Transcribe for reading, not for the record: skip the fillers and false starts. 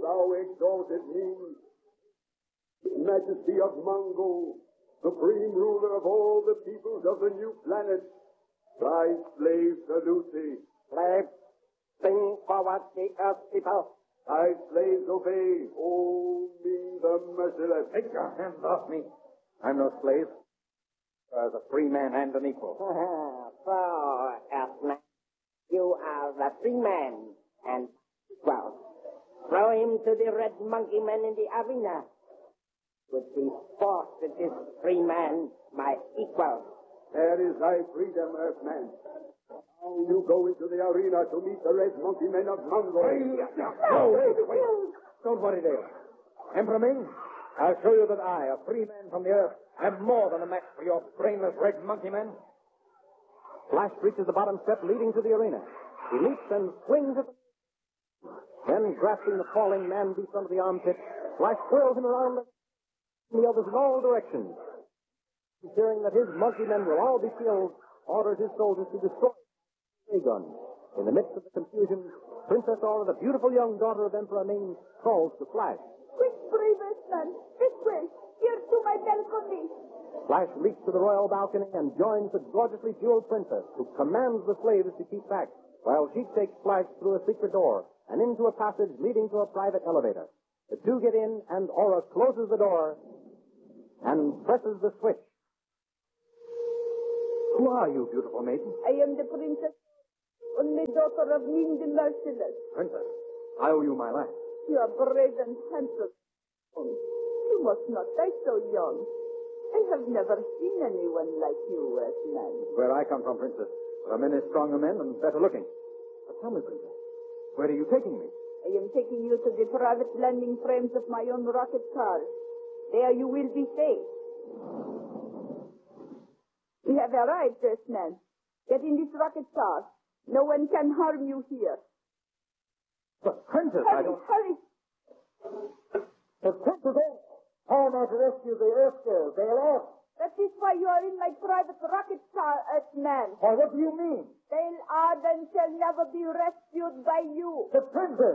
thou exalted Ning, Majesty of Mongol, supreme ruler of all the peoples of the new planet, thy slave salute thee. Slaves, bring forward the earth people. Thy slaves obey, O Ming the merciless. Take your hands off me. I'm no slave. As a free man and an equal. So, Earthman, you are the free man, and, well, throw him to the red monkey man in the arena. Would be forced to this free man, my equal. There is thy freedom, Earthman. Now you go into the arena to meet the red monkey men of Mongol. No, wait. Don't worry, Dale. Emperor Ming, I'll show you that I, a free man from the earth, am more than a match for your brainless red monkey men. Flash reaches the bottom step leading to the arena. He leaps and swings at the... Then, grasping the falling man beast under the armpit, Flash whirls him around the others in all directions. Fearing that his monkey men will all be killed, orders his soldiers to destroy the ray gun. In the midst of the confusion, Princess Aura, the beautiful young daughter of Emperor Ming, calls to Flash. Quick, brave Earthman, this way, here to my balcony. Flash leaps to the royal balcony and joins the gorgeously jeweled princess, who commands the slaves to keep back, while she takes Flash through a secret door and into a passage leading to a private elevator. The two get in, and Aura closes the door and presses the switch. Who are you, beautiful maiden? I am the princess, only daughter of Ming the Merciless. Princess, I owe you my life. You are brave and handsome. You must not die so young. I have never seen anyone like you, Earthman. Where I come from, Princess, there are many stronger men and better looking. But tell me, Princess, where are you taking me? I am taking you to the private landing frames of my own rocket cars. There you will be safe. We have arrived, Earthman. Get in this rocket car. No one can harm you here. But, Princess, Hurry, I don't... hurry. The Princess How am I to rescue the Earth Girl? They'll ask. That is why you are in my private rocket car, Earthman. Why, what do you mean? Dale Arden shall never be rescued by you. The Princess!